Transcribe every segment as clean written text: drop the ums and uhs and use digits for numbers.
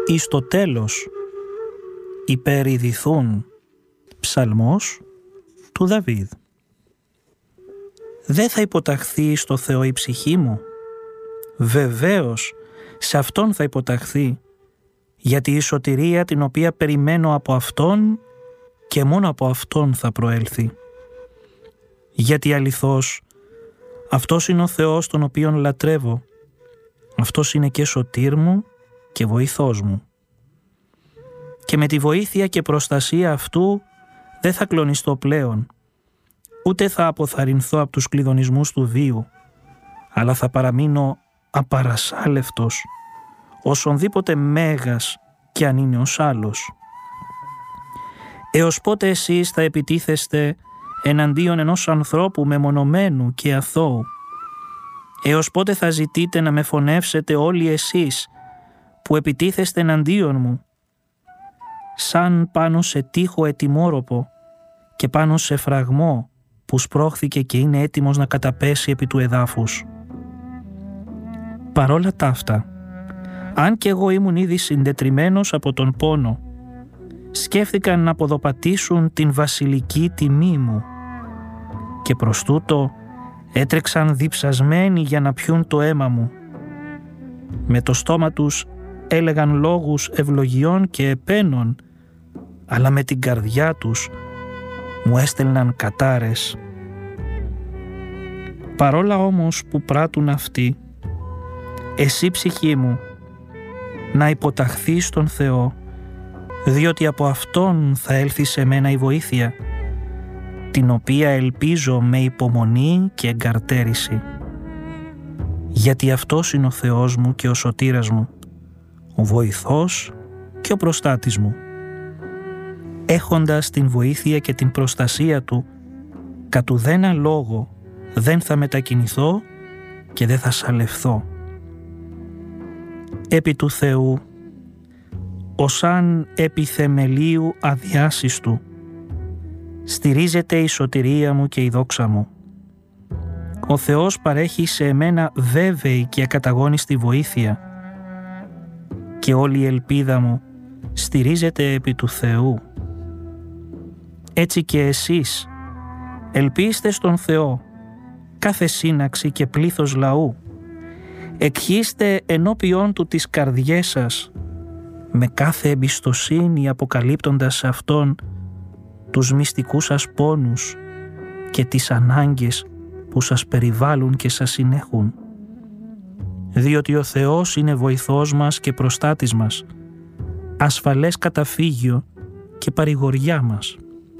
εις το τέλος υπερηδηθούν. Ψαλμός του Δαβίδ. Δεν θα υποταχθεί στο Θεό η ψυχή μου? Βεβαίως σε Αυτόν θα υποταχθεί, γιατί η σωτηρία την οποία περιμένω από Αυτόν και μόνο από Αυτόν θα προέλθει. Γιατί αληθώς Αυτός είναι ο Θεός τον οποίον λατρεύω. Αυτός είναι και σωτήρ μου και βοηθός μου. Και με τη βοήθεια και προστασία Αυτού δεν θα κλονιστώ πλέον, ούτε θα αποθαρρυνθώ από τους κλειδονισμούς του βίου, αλλά θα παραμείνω απαρασάλευτος, όσονδήποτε μέγας κι αν είναι ως άλλος. Έως πότε εσείς θα επιτίθεστε εναντίον ενός ανθρώπου μεμονωμένου και αθώου? Έως πότε θα ζητείτε να με φωνεύσετε όλοι εσείς που επιτίθεστε εναντίον μου? Σαν πάνω σε τείχο ετοιμόροπο και πάνω σε φραγμό που σπρώχθηκε και είναι έτοιμος να καταπέσει επί του εδάφους. Παρόλα ταύτα, αν και εγώ ήμουν ήδη συντετριμμένος από τον πόνο, σκέφθηκαν να ποδοπατήσουν την βασιλική τιμή μου και προς τούτο έτρεξαν διψασμένοι για να πιούν το αίμα μου. Με το στόμα τους έλεγαν λόγους ευλογιών και επένων, αλλά με την καρδιά τους μου έστελναν κατάρες. Παρόλα όμως που πράττουν αυτοί, εσύ ψυχή μου, να υποταχθείς στον Θεό, διότι από Αυτόν θα έλθει σε μένα η βοήθεια, την οποία ελπίζω με υπομονή και εγκαρτέρηση. Γιατί Αυτός είναι ο Θεός μου και ο σωτήρας μου, ο βοηθός και ο προστάτης μου. Έχοντας την βοήθεια και την προστασία Του, κατ' ουδένα λόγο δεν θα μετακινηθώ και δεν θα σαλευθώ. Επί του Θεού, ως αν επί θεμελίου αδιάσυστου, στηρίζεται η σωτηρία μου και η δόξα μου. Ο Θεός παρέχει σε εμένα βέβαιη και ακαταγόνιστη βοήθεια και όλη η ελπίδα μου στηρίζεται επί του Θεού. Έτσι και εσείς ελπίστε στον Θεό, κάθε σύναξη και πλήθος λαού. Εκχύστε ενώπιον Του τις καρδιές σας, με κάθε εμπιστοσύνη αποκαλύπτοντας σε Αυτόν τους μυστικούς σας πόνους και τις ανάγκες που σας περιβάλλουν και σας συνέχουν. Διότι ο Θεός είναι βοηθός μας και προστάτης μας, ασφαλές καταφύγιο και παρηγοριά μας.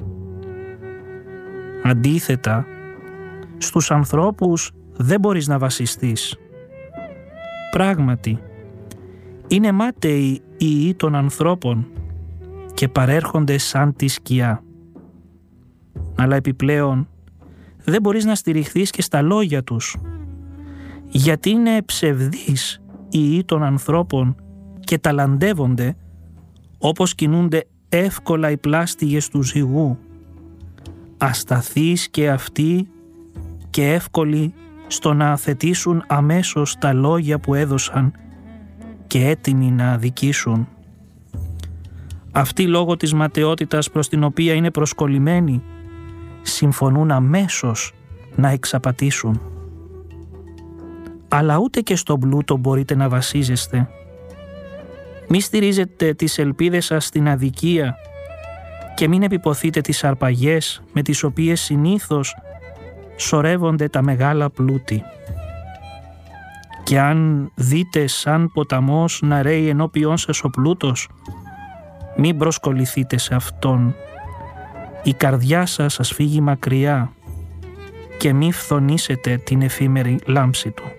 Αντίθετα, στους ανθρώπους δεν μπορείς να βασιστείς. Πράγματι, είναι μάταιοι οι ιοί των ανθρώπων και παρέρχονται σαν τη σκιά. Αλλά επιπλέον δεν μπορείς να στηριχθείς και στα λόγια τους, γιατί είναι ψευδείς οι ιοί των ανθρώπων και ταλαντεύονται όπως κινούνται εύκολα οι πλάστιγες του ζυγού, ασταθείς και αυτοί και εύκολοι στο να αθετήσουν αμέσως τα λόγια που έδωσαν και έτοιμοι να αδικήσουν. Αυτοί λόγω της ματαιότητας προς την οποία είναι προσκολλημένοι συμφωνούν αμέσως να εξαπατήσουν. Αλλά ούτε και στον πλούτο μπορείτε να βασίζεστε. Μη στηρίζετε τις ελπίδες σας στην αδικία και μην επιποθείτε τις αρπαγές με τις οποίες συνήθως σωρεύονται τα μεγάλα πλούτη. Και αν δείτε σαν ποταμός να ρέει ενώπιόν σας ο πλούτος, μην προσκοληθείτε σε αυτόν. Η καρδιά σας φύγει μακριά και μη φθονήσετε την εφήμερη λάμψη του.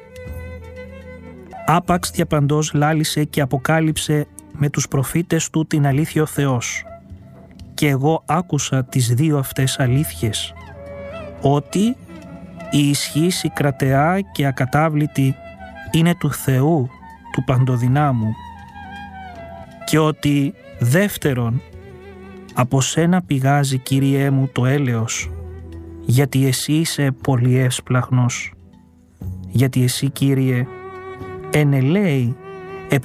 Άπαξ διαπαντός λάλησε και αποκάλυψε με τους προφήτες του την αλήθεια ο Θεός. Και εγώ άκουσα τις δύο αυτές αλήθειες, ότι η ισχύς η κρατεά και ακατάβλητη είναι του Θεού, του Παντοδυνάμου, και ότι δεύτερον, από σένα πηγάζει, Κύριέ μου, το έλεος, γιατί εσύ είσαι πολύ εύσπλαχνος, γιατί εσύ, Κύριε, ενελέει